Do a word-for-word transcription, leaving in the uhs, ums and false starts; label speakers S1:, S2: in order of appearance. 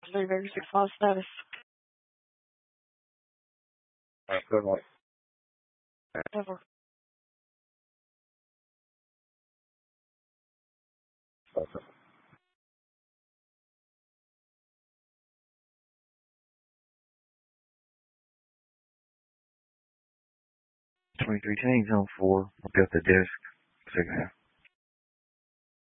S1: three Vegas six five status.
S2: Alright, good one.
S1: Over.
S2: Okay.
S3: twenty-three ten, zone four. Look at the desk. Second half.